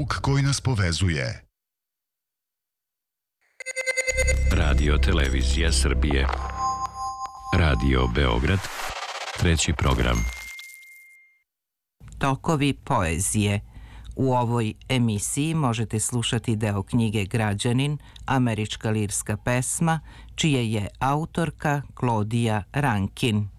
zvuk koji nas povezuje. Radio Televizija Srbije. Radio Beograd. Treći program. Tokovi poezije. U ovoj emisiji možete slušati deo knjige Građanin, američka lirska pesma, čije je autorka Claudia Rankin.